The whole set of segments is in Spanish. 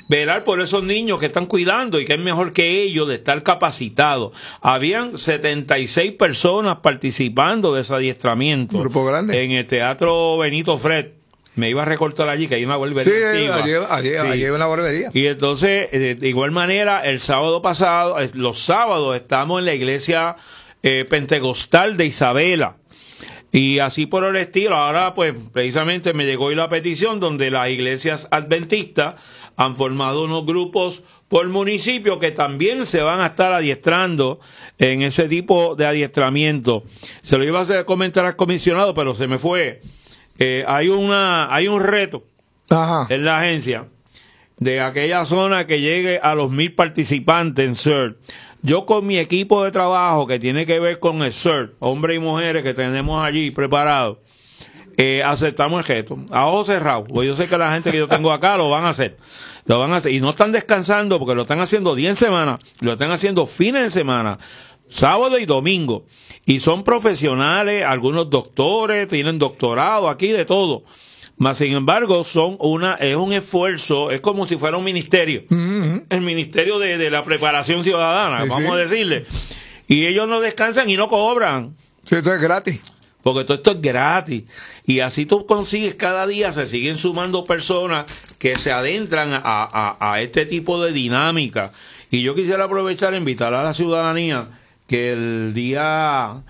velar por esos niños que están cuidando y que es mejor que ellos de estar capacitados. Habían 76 personas participando de ese adiestramiento. Un grupo grande. En el Teatro Benito Fred. Me iba a recortar allí, que hay una barbería. Sí, allí hay una barbería. Y entonces, de igual manera, el sábado pasado, los sábados estamos en la iglesia pentecostal de Isabela. Y así por el estilo. Ahora, pues, precisamente me llegó hoy la petición donde las iglesias adventistas han formado unos grupos por municipio que también se van a estar adiestrando en ese tipo de adiestramiento. Se lo iba a comentar al comisionado, pero se me fue. Hay un reto en la agencia de aquella zona que llegue a los 1,000 participantes en CERT. Yo con mi equipo de trabajo que tiene que ver con el CERT, hombres y mujeres que tenemos allí preparados, aceptamos el reto. A ojos cerrados, pues yo sé que la gente que yo tengo acá lo van a hacer. Y no están descansando porque lo están haciendo día en semana, lo están haciendo fines de semana, sábado y domingo. Y son profesionales, algunos doctores, tienen doctorado aquí, de todo. Mas, sin embargo, es un esfuerzo, es como si fuera un ministerio. El ministerio de la preparación ciudadana, vamos a decirle. Y ellos no descansan y no cobran. Sí, esto es gratis. Porque todo esto es gratis. Y así tú consigues cada día, se siguen sumando personas que se adentran a este tipo de dinámica. Y yo quisiera aprovechar e invitar a la ciudadanía que el día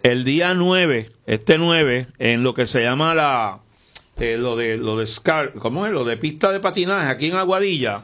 9, en lo que se llama lo de Scar, ¿cómo es? Lo de pista de patinaje aquí en Aguadilla,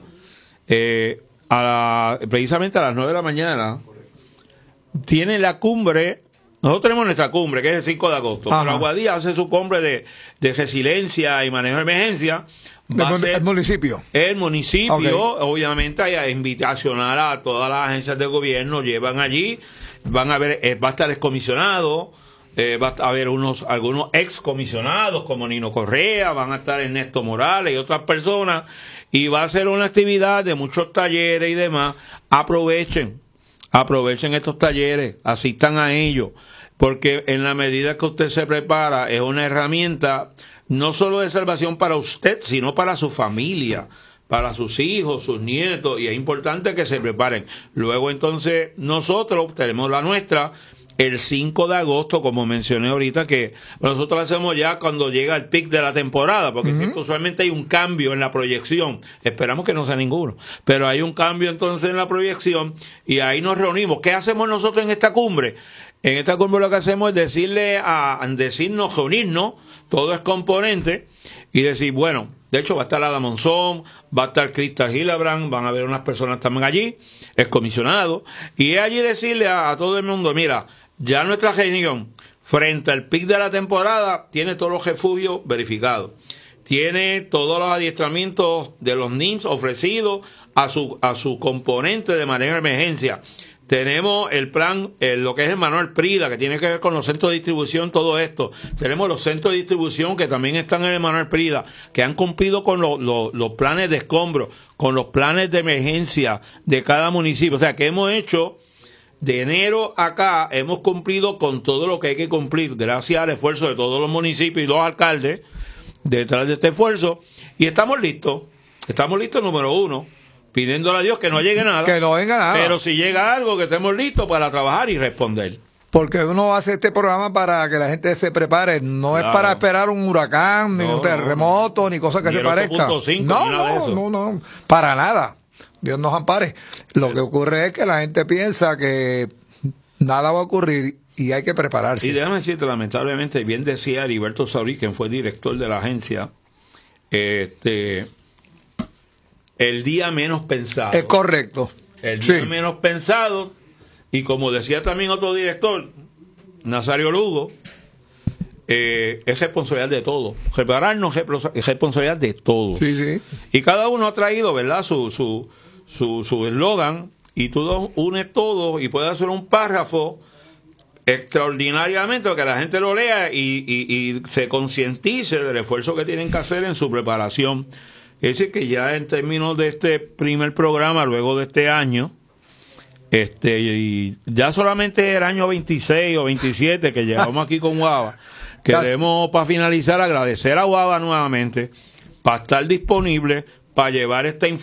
precisamente a las 9 de la mañana, tiene la cumbre. Nosotros tenemos nuestra cumbre, que es el 5 de agosto. Pero Aguadilla hace su cumbre de resiliencia y manejo de emergencia. El municipio. El municipio, obviamente, a invitacionar a todas las agencias de gobierno, llevan allí, van a ver, va a estar excomisionado, va a haber algunos excomisionados como Nino Correa, van a estar Ernesto Morales y otras personas, y va a ser una actividad de muchos talleres y demás. Aprovechen estos talleres, asistan a ellos, porque en la medida que usted se prepara, es una herramienta no solo de salvación para usted, sino para su familia, para sus hijos, sus nietos, y es importante que se preparen. Luego entonces nosotros tenemos la nuestra el 5 de agosto, como mencioné ahorita, que nosotros lo hacemos ya cuando llega el pic de la temporada, porque usualmente hay un cambio en la proyección. Esperamos que no sea ninguno, pero hay un cambio entonces en la proyección y ahí nos reunimos. ¿Qué hacemos nosotros en esta cumbre? En esta cumbre lo que hacemos es reunirnos, todo es componente, y decir, bueno, de hecho va a estar Ada Monzón, va a estar Crystal Hildebrand, van a haber unas personas también allí, excomisionados, y es allí decirle a todo el mundo, mira, ya nuestra reunión, frente al pic de la temporada, tiene todos los refugios verificados, tiene todos los adiestramientos de los NIMS ofrecidos a su componente de manejo de emergencia. Tenemos el plan, lo que es el Manuel Prida, que tiene que ver con los centros de distribución, todo esto. Tenemos los centros de distribución que también están en el Manuel Prida, que han cumplido con los planes de escombro, con los planes de emergencia de cada municipio. O sea, que hemos hecho, de enero acá, hemos cumplido con todo lo que hay que cumplir, gracias al esfuerzo de todos los municipios y los alcaldes, detrás de este esfuerzo. Y estamos listos, número uno, pidiéndole a Dios que no llegue nada. Que no venga nada. Pero si llega algo, que estemos listos para trabajar y responder. Porque uno hace este programa para que la gente se prepare. No es para esperar un huracán, ni un terremoto, ni cosas que se parezcan. No. Para nada. Dios nos ampare. Lo que ocurre es que la gente piensa que nada va a ocurrir y hay que prepararse. Y déjame decirte, lamentablemente, bien decía Heriberto Saurí, quien fue director de la agencia, el día menos pensado. Es correcto. El día menos pensado, y como decía también otro director, Nazario Lugo, es responsabilidad de todo. Prepararnos es responsabilidad de todo. Sí. Y cada uno ha traído, ¿verdad?, su eslogan, y tú unes todo y puedes hacer un párrafo extraordinariamente para que la gente lo lea y se concientice del esfuerzo que tienen que hacer en su preparación. Es decir, que ya en términos de este primer programa, luego de este año, y ya solamente el año 26 o 27 que llegamos aquí con Guava, queremos, para finalizar, agradecer a Guava nuevamente para estar disponible para llevar esta información